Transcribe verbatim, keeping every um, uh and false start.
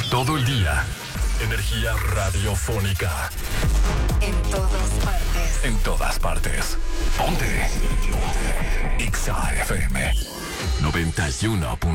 Todo el día. Energía radiofónica. En todas partes. En todas partes. Ponte. Ponte. X A F M noventa y uno punto